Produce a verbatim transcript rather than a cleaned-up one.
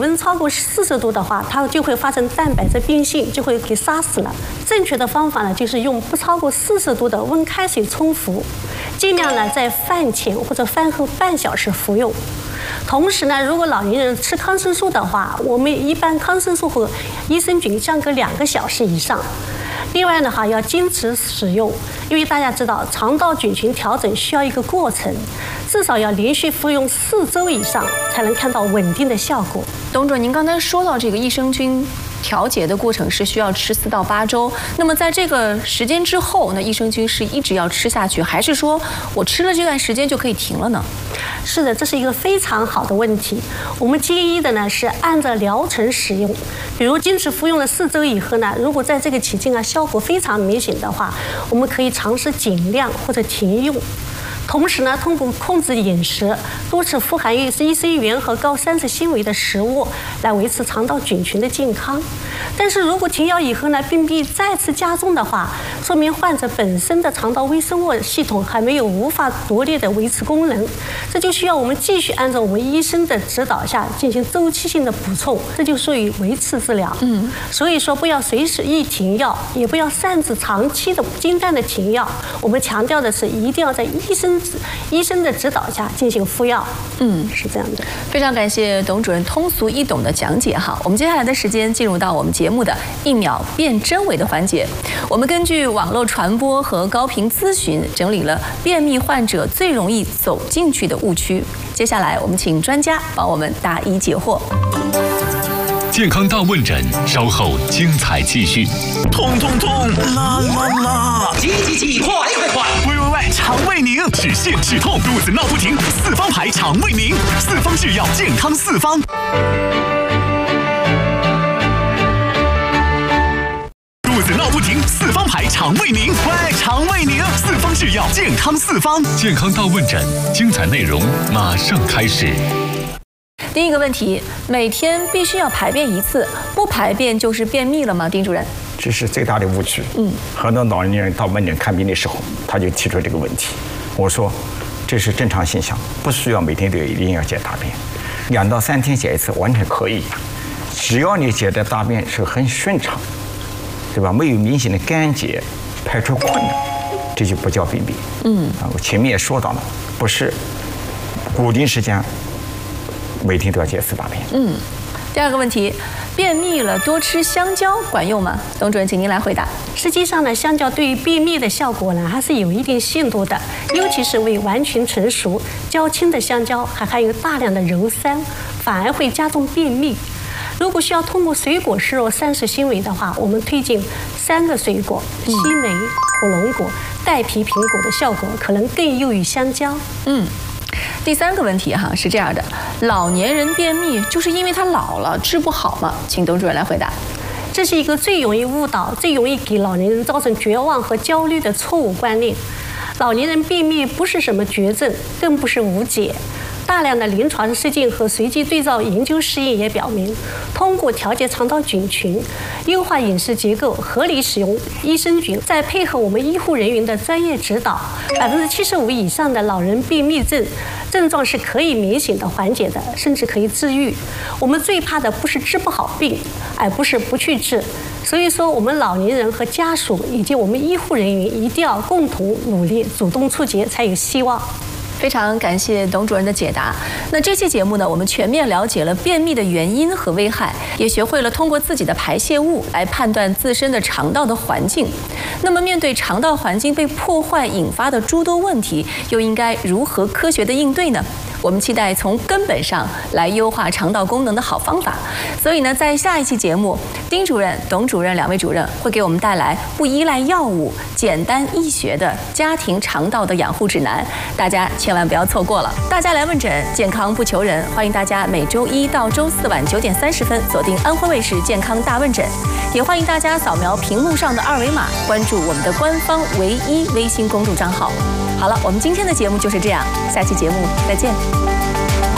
温超过四十度的话，它就会发生蛋白质变性，就会给杀死了。正确的方法呢，就是用不超过四十度的温开水冲服，尽量呢在饭前或者饭后半小时服用。同时呢，如果老年人吃抗生素的话，我们一般抗生素和益生菌相隔两个小时以上。另外呢，哈要坚持使用，因为大家知道肠道菌群调整需要一个过程，至少要连续服用四周以上，才能看到稳定的效果。 董主任，您刚才说到这个益生菌调节的过程是需要吃四到八周，那么在这个时间之后，那益生菌是一直要吃下去，还是说我吃了这段时间就可以停了呢？ 是的，这是一个非常好的问题。我们建议的呢是按照疗程使用，比如坚持服用了四周以后呢，如果在这个期间啊效果非常明显的话，我们可以尝试减量或者停用。同时呢，通过控制饮食，多吃富含有益生元和高膳食纤维的食物，来维持肠道菌群的健康。但是如果停药以后呢，病变再次加重的话，说明患者本身的肠道微生物系统还没有无法独立的维持功能，这就需要我们继续按照我们医生的指导下进行周期性的补充，这就属于维持治疗。嗯，所以说不要随时一停药，也不要擅自长期的间断的停药。我们强调的是，一定要在医生医生的指导下进行服药。嗯，是这样的。 非常感谢董主任通俗易懂的讲解哈。我们接下来的时间进入到我们节目的一秒辨真伪的环节。我们根据网络传播和高频咨询，整理了便秘患者最容易走进去的误区。接下来我们请专家帮我们答疑解惑。 健康大问诊，稍后精彩继续。 痛痛痛，啦啦啦！ 急急急，快快快！ 喂喂喂，肠胃宁，止泻止痛，肚子闹不停，四方牌肠胃宁，四方制药，健康四方。肚子闹不停，四方牌肠胃宁，喂，肠胃宁，四方制药，健康四方。 健康大问诊，精彩内容马上开始。 第一个问题，每天必须要排便一次，不排便就是便秘了吗？丁主任， 这是最大的误区。嗯，很多老年人到门诊看病的时候，他就提出这个问题。我说，这是正常现象，不需要每天都一定要解大便，两到三天解一次完全可以。只要你解的大便是很顺畅，对吧？没有明显的干结、排出困难，这就不叫便秘。嗯，啊，我前面也说到了，不是固定时间。每天都要解四大便。 嗯，第二个问题，便秘了多吃香蕉管用吗？董主任，请您来回答。 实际上呢，香蕉对于便秘的效果呢，还是有一定限度的，尤其是未完全成熟、较轻的香蕉，还含有大量的鞣酸，反而会加重便秘。如果需要通过水果摄入膳食纤维的话，我们推荐三个水果：西梅、火龙果、带皮苹果的效果可能更优于香蕉。嗯。 第三个问题哈是这样的，老年人便秘就是因为他老了治不好吗？请董主任来回答。 这是一个最容易误导、最容易给老年人造成绝望和焦虑的错误观念。老年人便秘不是什么绝症，更不是无解。大量的临床实践和随机对照研究试验也表明，通过调节肠道菌群、优化饮食结构、合理使用益生菌，再配合我们医护人员的专业指导，百分之七十五以上的老人便秘症症状是可以明显的缓解的，甚至可以治愈。我们最怕的不是治不好病，而不是不去治。所以说，我们老年人和家属以及我们医护人员一定要共同努力，主动出击，才有希望。 非常感谢董主任的解答。那这期节目呢，我们全面了解了便秘的原因和危害，也学会了通过自己的排泄物来判断自身的肠道的环境。那么，面对肠道环境被破坏引发的诸多问题，又应该如何科学的应对呢？我们期待从根本上来优化肠道功能的好方法。所以呢，在下一期节目，丁主任、董主任两位主任会给我们带来不依赖药物、简单易学的家庭肠道的养护指南，大家千万不要错过了。大家来问诊，健康不求人，欢迎大家每周一到周四晚九点三十分锁定安徽卫视健康大问诊，也欢迎大家扫描屏幕上的二维码，关注我们的官方唯一微信公众账号。好了，我们今天的节目就是这样，下期节目再见。